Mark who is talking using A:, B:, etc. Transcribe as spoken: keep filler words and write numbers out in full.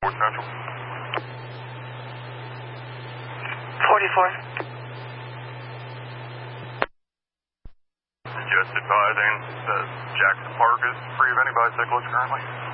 A: Central.
B: forty-four.
A: Just advising that Jackson Park is free of any bicyclists currently.